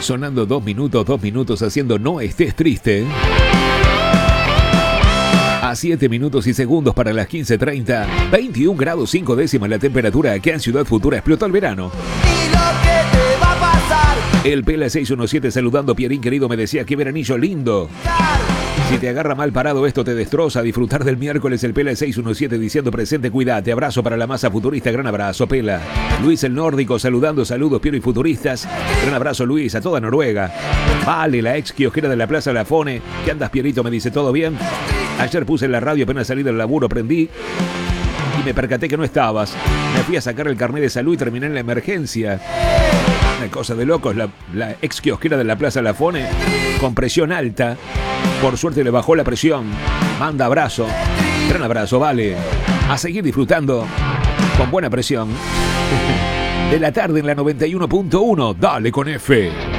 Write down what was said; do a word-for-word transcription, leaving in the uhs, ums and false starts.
Sonando dos minutos, dos minutos haciendo No Estés Triste. A siete minutos y segundos para las quince treinta. veintiún grados cinco décimas la temperatura aquí en Ciudad Futura. Explotó el verano. Y lo que te va a pasar. El Pela seis uno siete saludando. Pierín querido me decía, qué veranillo lindo. Si te agarra mal parado esto te destroza. Disfrutar del miércoles. El Pela seis uno siete diciendo presente, cuídate. Abrazo para la masa futurista, gran abrazo Pela. Luis el Nórdico saludando, saludos Piero y futuristas. Gran abrazo Luis, a toda Noruega. Vale, la ex kiosquera de la Plaza Lafone. ¿Qué andas Pierito? Me dice, ¿todo bien? Ayer puse en la radio, apenas salí del laburo, prendí y me percaté que no estabas. Me fui a sacar el carnet de salud y terminé en la emergencia. Una cosa de locos, la, la ex kiosquera de la Plaza Lafone con presión alta. Por suerte le bajó la presión. Manda abrazo. Gran abrazo, vale. A seguir disfrutando con buena presión de la tarde en la noventa y uno punto uno. Dale con F.